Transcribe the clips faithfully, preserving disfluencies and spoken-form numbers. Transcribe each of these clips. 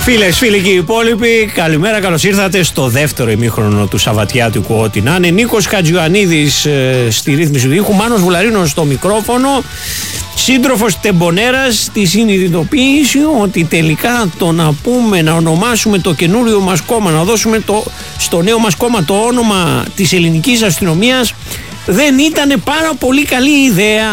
Φίλες, φίλοι και οι υπόλοιποι, καλημέρα, καλώς ήρθατε στο δεύτερο ημίχρονο του Σαββατιάτικου. Ό,τι να είναι. Νίκος Χατζιωαννίδης ε, στη ρύθμιση του ήχου, Μάνος Βουλαρίνος στο μικρόφωνο. Σύντροφος Τεμπονέρας στη συνειδητοποίηση ότι τελικά το να πούμε, να ονομάσουμε το καινούριο μας κόμμα, να δώσουμε το, στο νέο μας κόμμα το όνομα της ελληνικής αστυνομίας, δεν ήταν πάρα πολύ καλή ιδέα.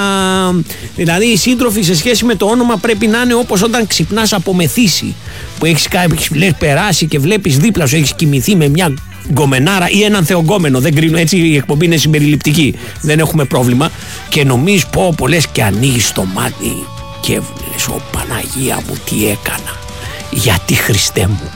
Δηλαδή οι σύντροφοι σε σχέση με το όνομα πρέπει να είναι όπως όταν ξυπνάς από μεθύση, που έχεις, έχεις περάσει και βλέπεις δίπλα σου, έχεις κοιμηθεί με μια γκομενάρα ή έναν θεογκόμενο. Δεν κρίνω, έτσι η εκπομπή είναι συμπεριληπτική, δεν έχουμε πρόβλημα. Και νομίζεις πω πω λες και ανοίγεις το μάτι και λες, ω Παναγία μου, τι έκανα, γιατί Χριστέ μου.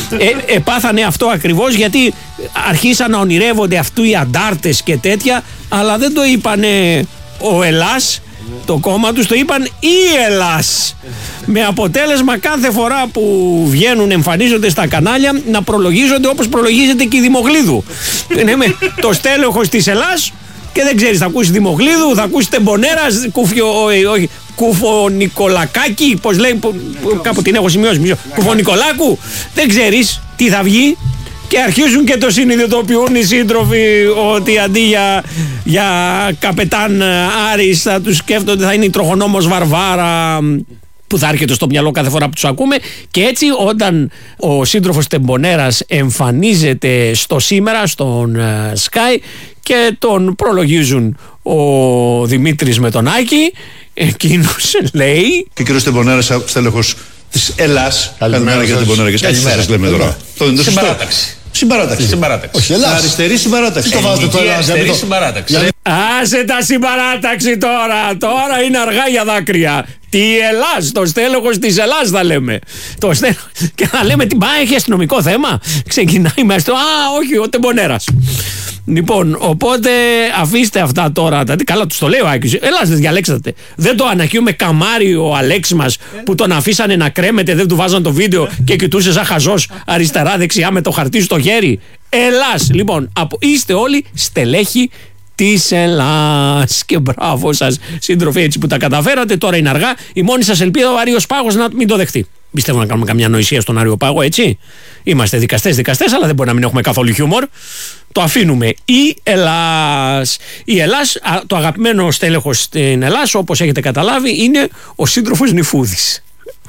ε, επάθανε αυτό ακριβώς, γιατί αρχίσαν να ονειρεύονται αυτού οι αντάρτες και τέτοια, αλλά δεν το είπανε ο Ελλάς, το κόμμα τους, το είπαν η Ελλάς. Με αποτέλεσμα κάθε φορά που βγαίνουν, εμφανίζονται στα κανάλια, να προλογίζονται όπως προλογίζεται και η Δημογλίδου. Είναι με το στέλεχος της Ελλάς και δεν ξέρεις, θα ακούσει Δημογλίδου, θα ακούσει Τεμπονέρας, Κουφιο, όχι, Κουφονικολακάκη, πώς λέει, κάπου την έχω σημειώσει, Κουφονικολάκου, δεν ξέρεις τι θα βγει. Και αρχίζουν και το συνειδητοποιούν οι σύντροφοι ότι αντί για, για καπετάν Άρης θα τους σκέφτονται θα είναι η τροχονόμος Βαρβάρα, που θα έρχεται στο μυαλό κάθε φορά που τους ακούμε. Και έτσι όταν ο σύντροφος Τεμπονέρας εμφανίζεται στο Σήμερα, στον Sky, και τον προλογίζουν ο Δημήτρης με τον Άκη, εκείνος λέει... Και ο κύριος Τεμπονέρας, στέλεχος της Ελλάς. Καλημέρα για Τεμπονέρα και έτσι σας λέμε τώρα. Συμπαράταξη. Συμπαράταξη. Συμπαράταξη. Όχι, Ελλάς. Αριστερή συμπαράταξη. Τι το βάζετε το Ελλάς? Αριστερή συμπαράταξη. Άσε τα συμπαράταξη τώρα. Τώρα είναι αργά για δάκρυα. Τι Ελλάς, το στέλεχος της Ελλάς θα λέμε. Το στέλεχος... Και θα λέμε τι πάει, έχει αστυνομικό θέμα. Ξεκινάει με αστυνομικό. Α, όχι, ο Τεμπονέρας. Λοιπόν, οπότε αφήστε αυτά τώρα. Τι καλά τους το λέει ο Άκης. Ελλάς, δεν διαλέξατε. Δεν το ανακοίνουμε καμάρι ο Αλέξης μας που τον αφήσανε να κρέμεται, δεν του βάζαν το βίντεο και κοιτούσε σαν χαζός αριστερά-δεξιά με το χαρτί στο χέρι. Ελλάς. Λοιπόν, απο... είστε όλοι στελέχοι της Ελλάς. Και μπράβο σας, σύντροφοι, έτσι που τα καταφέρατε. Τώρα είναι αργά. Η μόνη σας ελπίδα ο Άριος Πάγος να μην το δεχτεί. Πιστεύω να κάνουμε καμιά νοησία στον Άριο Πάγο, έτσι. Είμαστε δικαστές, δικαστές, αλλά δεν μπορεί να μην έχουμε καθόλου χιούμορ. Το αφήνουμε. Η Ελλάς. Η Ελλάς, το αγαπημένο στέλεχος στην Ελλάς, όπως έχετε καταλάβει, είναι ο σύντροφος Νυφούδης.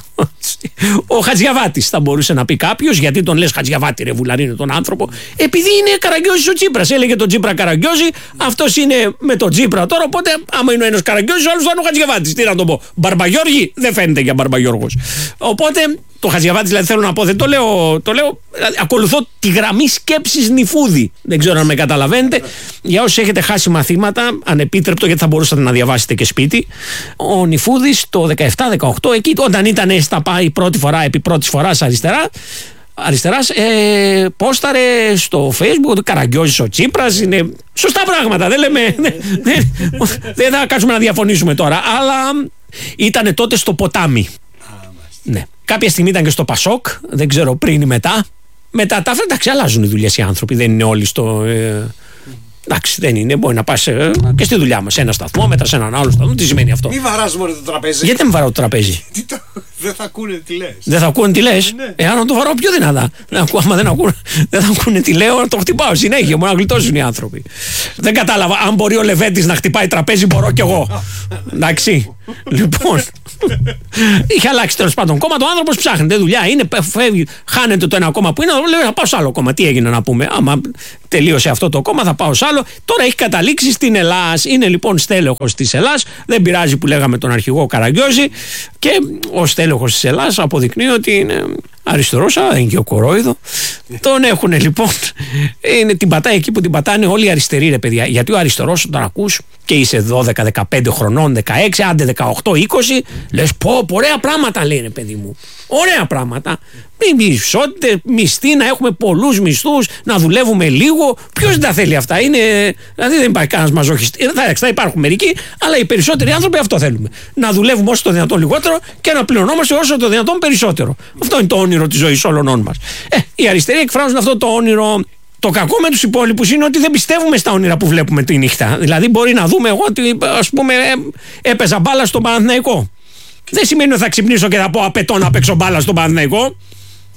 Ο Χατζιαβάτης θα μπορούσε να πει κάποιος, γιατί τον λες Χατζιαβάτη, ρε Βουλαρίνο, τον άνθρωπο, επειδή είναι Καραγκιόζης ο Τσίπρας. Έλεγε τον Τσίπρα Καραγκιόζη, αυτός είναι με τον Τσίπρα τώρα. Οπότε, άμα είναι ο ένας Καραγκιόζης, ο άλλος θα είναι ο Χατζιαβάτης. Τι να το πω, Μπαρμπαγιώργη, δεν φαίνεται για Μπαρμπαγιώργος. Οπότε, το Χατζιαβάτη, δηλαδή θέλω να πω, δεν το λέω, το λέω, δηλαδή, ακολουθώ τη γραμμή σκέψης Νυφούδη. Δεν ξέρω αν με καταλαβαίνετε. Για όσους έχετε χάσει μαθήματα, ανεπίτρεπτο, γιατί θα μπορούσατε να διαβάσετε και σπίτι, ο Νυφούδης το δεκαεπτά δεκαοκτώ, εκεί όταν ήταν στα πάει πρώτη φορά, επί πρώτης φοράς αριστερά, αριστεράς, ε, πόσταρε στο Facebook ότι Καραγκιόζης ο Τσίπρας, είναι σωστά πράγματα, δεν λέμε, δεν, δεν θα κάτσουμε να διαφωνήσουμε τώρα, αλλά ήταν τότε στο ποτάμι. Ναι. Κάποια στιγμή ήταν και στο Πασόκ, δεν ξέρω πριν ή μετά. Μετά τα εντάξει, αλλάζουν οι δουλειές οι άνθρωποι, δεν είναι όλοι στο... Ε, εντάξει, δεν είναι. Μπορεί να πας ε, και στη δουλειά μας. Σε ένα σταθμό, μετά σε έναν άλλο σταθμό. Τι σημαίνει αυτό? Μη βαράς μόνο το τραπέζι. Γιατί δεν βαράω το τραπέζι? Δεν θα ακούνε τι λες. Δεν θα ακούνε τι λες. Ναι. Εάν να το βαράω πιο δυνατά. Άμα δεν, ακούνε, δεν θα ακούνε τι λέω, να το χτυπάω συνέχεια. Μόνο να γλιτώσουν οι άνθρωποι. Δεν κατάλαβα. Αν μπορεί ο Λεβέντης να χτυπάει τραπέζι, μπορώ κι εγώ. Εντάξει. Λοιπόν. Είχε αλλάξει τέλος πάντων κόμμα. Το άνθρωπος ψάχνεται δουλειά. Είναι, φεύγει, χάνεται το ένα κόμμα που είναι. Λέει θα πάω σε άλλο κόμμα. Τι έγινε να πούμε? Άμα τελείωσε αυτό το κόμμα, θα πάω σε άλλο. Τώρα έχει καταλήξει στην Ελλάς. Είναι λοιπόν στέλεχος της Ελλάς. Δεν πειράζει που λέγαμε τον αρχηγό Καραγκιόζη. Και ο στέλεχος της Ελλάς αποδεικνύει ότι είναι αριστερός, αλλά είναι και ο κορόιδο. Τον έχουν λοιπόν. Είναι, την πατάει εκεί που την πατάνε όλοι οι αριστεροί, ρε παιδιά. Γιατί ο αριστερός, όταν ακούς και είσαι δώδεκα δεκαπέντε χρονών, δεκαέξι, άντε δεκαοκτώ είκοσι, λες πω, ωραία πράγματα λέει, ρε παιδί μου. Ωραία πράγματα. Ισότητες, μισθοί, να έχουμε πολλούς μισθούς, να δουλεύουμε λίγο. Ποιος δεν τα θέλει αυτά? Είναι, δηλαδή δεν υπάρχει κανένας μαζοχιστής. Θα, θα υπάρχουν μερικοί, αλλά οι περισσότεροι άνθρωποι αυτό θέλουμε. Να δουλεύουμε όσο το δυνατόν λιγότερο και να πληρωνόμαστε όσο το δυνατόν περισσότερο. Αυτό είναι το όνειρο της ζωής όλων μας. Ε, οι αριστεροί εκφράζουν αυτό το όνειρο. Το κακό με τους υπόλοιπους είναι ότι δεν πιστεύουμε στα όνειρα που βλέπουμε τη νύχτα. Δηλαδή, μπορεί να δούμε εγώ ότι, ας πούμε, έπαιζα μπάλα στον Παναθηναϊκό. Δεν σημαίνει ότι θα ξυπνήσω και θα πω απαιτώ να παίξω μπάλα στον Παναθηναϊκό.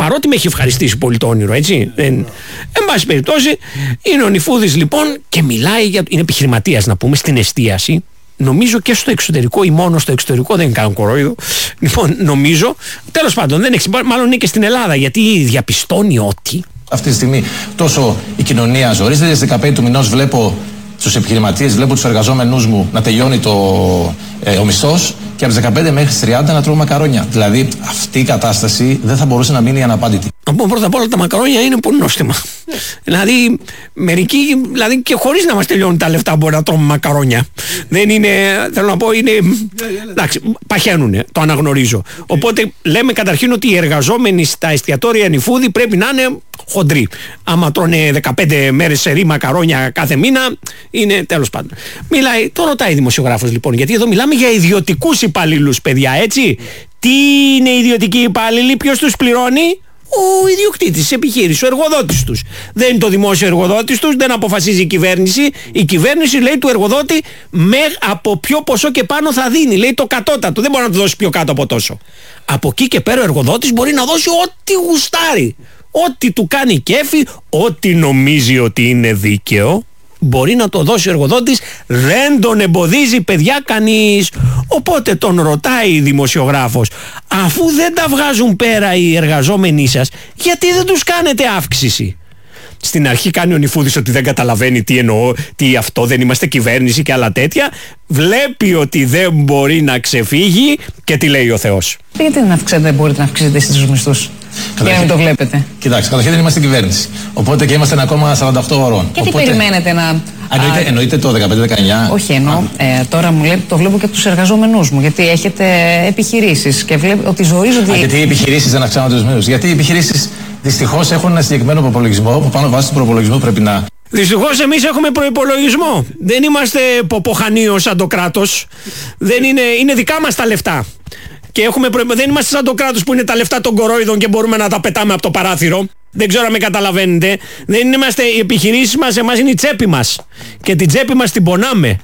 παρότι με έχει ευχαριστήσει πολύ το όνειρο, έτσι. Εν, εν πάση περιπτώσει, είναι ο Νηφούδης λοιπόν και μιλάει για. Είναι επιχειρηματίας, να πούμε, στην εστίαση. Νομίζω και στο εξωτερικό ή μόνο στο εξωτερικό, δεν κάνω κορόιδο. Λοιπόν, νομίζω. Τέλος πάντων, δεν έχει, μάλλον είναι και στην Ελλάδα, γιατί διαπιστώνει ότι. Αυτή τη στιγμή τόσο η κοινωνία ζορίζεται. Στις δεκαπέντε του μηνός βλέπω τους επιχειρηματίες, βλέπω τους εργαζόμενους μου να τελειώνει το, ε, ο μισθός και από τις δεκαπέντε μέχρι τις τριάντα να τρώω μακαρόνια. Δηλαδή αυτή η κατάσταση δεν θα μπορούσε να μείνει αναπάντητη. Να πω πρώτα απ' όλα, τα μακαρόνια είναι πολύ νόστιμα. Δηλαδή, μερικοί, δηλαδή και χωρίς να μας τελειώνουν τα λεφτά, μπορεί να τρώμε μακαρόνια. Δεν είναι, θέλω να πω, είναι. Εντάξει, παχαίνουνε, το αναγνωρίζω. Οπότε λέμε καταρχήν ότι οι εργαζόμενοι στα εστιατόρια Νηφούδη πρέπει να είναι χοντροί. Άμα τρώνε δεκαπέντε μέρες σερί μακαρόνια κάθε μήνα, είναι τέλος πάντων. Μιλάει, το ρωτάει η δημοσιογράφος λοιπόν, γιατί εδώ μιλάμε για ιδιωτικούς υπαλλήλους, παιδιά, έτσι. Τι είναι ιδιωτικοί υπάλληλοι, ποιος τους πληρώνει? Ο ιδιοκτήτης της επιχείρησης, ο εργοδότης τους. Δεν είναι το δημόσιο εργοδότης τους, δεν αποφασίζει η κυβέρνηση. Η κυβέρνηση λέει του εργοδότη με από ποιο ποσό και πάνω θα δίνει. Λέει το κατώτατο, δεν μπορεί να του δώσει πιο κάτω από τόσο. Από εκεί και πέρα ο εργοδότης μπορεί να δώσει ό,τι γουστάρει. Ό,τι του κάνει κέφι, ό,τι νομίζει ότι είναι δίκαιο. Μπορεί να το δώσει ο εργοδότης, δεν τον εμποδίζει, παιδιά, κανείς. Οπότε τον ρωτάει η δημοσιογράφος, αφού δεν τα βγάζουν πέρα οι εργαζόμενοι σας, γιατί δεν τους κάνετε αύξηση? Στην αρχή κάνει ο Νηφούδης ότι δεν καταλαβαίνει τι εννοώ, τι αυτό, δεν είμαστε κυβέρνηση και άλλα τέτοια. Βλέπει ότι δεν μπορεί να ξεφύγει και τι λέει ο Θεός. Γιατί δεν αυξάνετε, δεν μπορείτε να αυξήσετε εσείς τους μισθούς? Για να μην το βλέπετε. Κοιτάξτε, καταρχήν δεν είμαστε κυβέρνηση. Οπότε και είμαστε ένα κόμμα σαράντα οκτώ ωρών. Και τι Οπότε... περιμένετε να. Εννοείται, εννοείται το δεκαπέντε δεκαεννιά. Όχι, εννοώ. Ε, τώρα μου λέει, το βλέπω και από τους εργαζόμενούς μου. Γιατί έχετε επιχειρήσεις και βλέπω ότι ζορίζονται. Α, γιατί οι επιχειρήσεις δεν αυξάνονται τους μισθούς? Γιατί οι επιχειρήσεις δυστυχώς έχουν ένα συγκεκριμένο προπολογισμό που πάνω βάσει του προπολογισμού πρέπει να. Δυστυχώς εμείς έχουμε προϋπολογισμό. Δεν είμαστε ποποχανίος σαν το κράτος. Δεν είναι, είναι δικά μας τα λεφτά. Και έχουμε προ... δεν είμαστε σαν το κράτος που είναι τα λεφτά των κορόιδων και μπορούμε να τα πετάμε από το παράθυρο. Δεν ξέρω αν με καταλαβαίνετε. Δεν είμαστε, οι επιχειρήσεις μας, εμάς είναι η τσέπη μας. Και την τσέπη μας την πονάμε.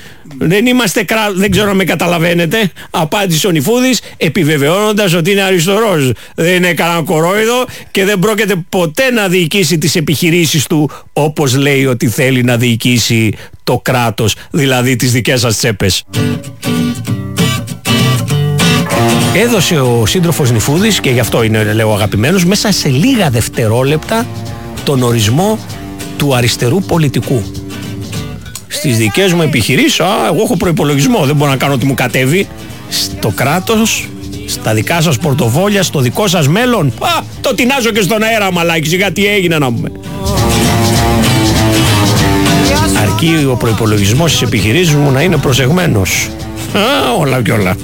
Δεν είμαστε κρά... δεν ξέρω αν με καταλαβαίνετε. Απάντησε ο Νηφούδης επιβεβαιώνοντας ότι είναι αριστερός. Δεν είναι κανένα κορόιδο και δεν πρόκειται ποτέ να διοικήσει τις επιχειρήσεις του όπως λέει ότι θέλει να διοικήσει το κράτος, δηλαδή τις δικές σας τσέπες. Έδωσε ο σύντροφος Νηφούδης, και γι' αυτό είναι, λέω, αγαπημένος, μέσα σε λίγα δευτερόλεπτα τον ορισμό του αριστερού πολιτικού. Στις δικές μου επιχειρήσεις, α, εγώ έχω προϋπολογισμό, δεν μπορώ να κάνω ό,τι μου κατέβει. Στο κράτος, στα δικά σας πορτοφόλια, στο δικό σας μέλλον, α, το τεινάζω και στον αέρα, μαλάκι, σιγά τι έγινε να πούμε. Αρκεί ο προϋπολογισμός της επιχειρήσης μου να είναι προσεγμένος. Α, όλα και όλα.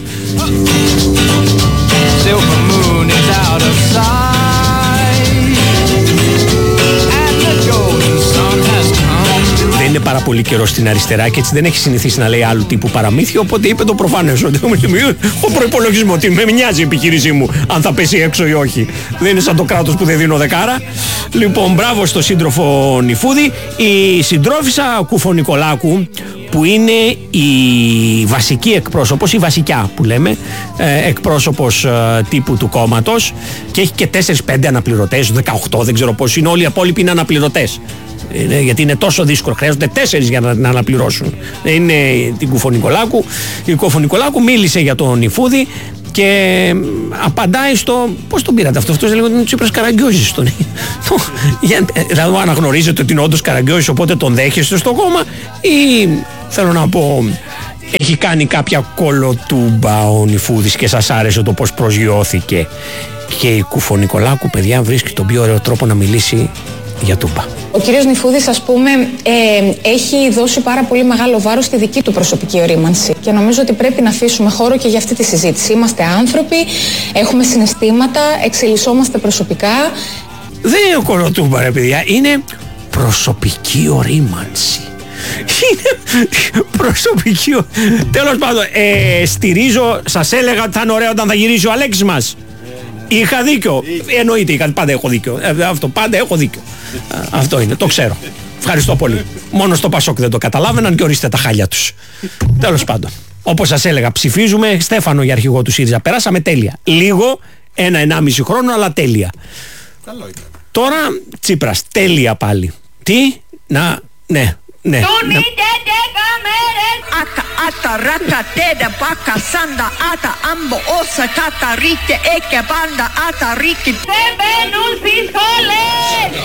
Δεν είναι πάρα πολύ καιρό στην αριστερά και έτσι δεν έχει συνηθίσει να λέει άλλου τύπου παραμύθιο, οπότε είπε το προφανές ότι ο προϋπολογισμό, ότι με μοιάζει η επιχείρησή μου αν θα πέσει έξω ή όχι. Δεν είναι σαν το κράτος που δεν δίνω δεκάρα. Λοιπόν, μπράβο στο σύντροφο Νηφούδη. Η συντρόφισσα Κουφονικολάκου, που είναι η βασική εκπρόσωπος, η βασικιά που λέμε, ε, εκπρόσωπος ε, τύπου του κόμματος, και έχει και τέσσερις πέντε αναπληρωτές, δεκαοκτώ, δεν ξέρω πώς είναι, όλοι οι υπόλοιποι είναι αναπληρωτές. Είναι, γιατί είναι τόσο δύσκολο, χρειάζονται τέσσερις για να, να αναπληρώσουν. Είναι την Κουφονικολάκου. Η Κουφονικολάκου μίλησε για τον Νηφούδη και απαντάει στο. Πώς τον πήρατε αυτό? Αυτός έλεγε ότι είναι ο Τσίπρας Καραγκιόζης. Τον... δηλαδή αναγνωρίζετε ότι είναι όντως Καραγκιόζης, οπότε τον δέχεστε στο κόμμα, ή θέλω να πω έχει κάνει κάποια κολοτούμπα ο Νηφούδης και σας άρεσε το πώς προσγειώθηκε? Και η Κουφονικολάκου, παιδιά, βρίσκει τον πιο ωραίο τρόπο να μιλήσει για τούμπα. Ο κύριος Νηφούδης, ας πούμε, ε, έχει δώσει πάρα πολύ μεγάλο βάρος στη δική του προσωπική ορίμανση και νομίζω ότι πρέπει να αφήσουμε χώρο και για αυτή τη συζήτηση. Είμαστε άνθρωποι, έχουμε συναισθήματα, εξελισσόμαστε προσωπικά. Δεν είναι κολοτούμπα, ρε παιδιά, είναι προσωπική ορίμανση. Είναι προσωπική. Τέλος πάντων, ε, στηρίζω, σας έλεγα ότι θα είναι ωραίο όταν θα γυρίσει ο Αλέξης μας. Είχα δίκιο. Εννοείται, είχα, πάντα έχω δίκιο. Ε, αυτό, πάντα έχω δίκιο. Α, αυτό είναι, το ξέρω. Ευχαριστώ πολύ. Μόνο στο Πασόκ δεν το καταλάβαιναν και ορίστε τα χάλια τους. Τέλος πάντων. Όπως σας έλεγα, ψηφίζουμε Στέφανο για αρχηγό του ΣΥΡΙΖΑ. Περάσαμε τέλεια. Λίγο ένα-ενάμιση χρόνο, αλλά τέλεια. Καλό ήταν. Τώρα Τσίπρας, τέλεια πάλι. Τι, να, ναι, ναι. ναι. Aka ata raka teda baka sanda ata ambo osa kata rike eke banda ata rike. Δεν μπαίνουν στις σχολές!